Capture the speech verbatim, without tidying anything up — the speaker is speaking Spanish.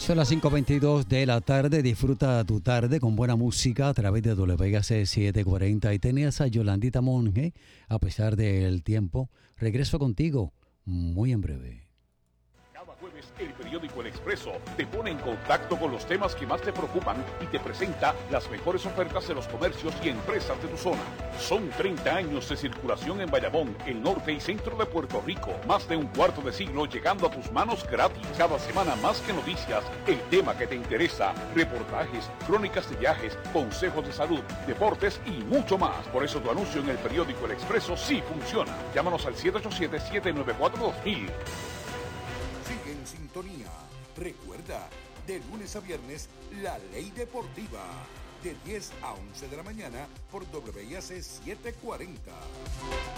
Son las cinco veintidós de la tarde. Disfruta tu tarde con buena música a través de W K C setecientos cuarenta. Y tenías a Yolandita Monge, a pesar del tiempo. Regreso contigo muy en breve. Cada jueves, el periódico El Expreso te pone en contacto con los temas que más te preocupan y te presenta las mejores ofertas de los comercios y empresas de tu zona. Son treinta años de circulación en Bayamón, el norte y centro de Puerto Rico. Más de un cuarto de siglo llegando a tus manos gratis. Cada semana más que noticias, el tema que te interesa, reportajes, crónicas de viajes, consejos de salud, deportes y mucho más. Por eso tu anuncio en el periódico El Expreso sí funciona. Llámanos al siete ocho siete, siete nueve cuatro, dos mil. Sigue en sintonía. Recuerda, de lunes a viernes, La Ley Deportiva. De diez a once de la mañana por W I A C setecientos cuarenta.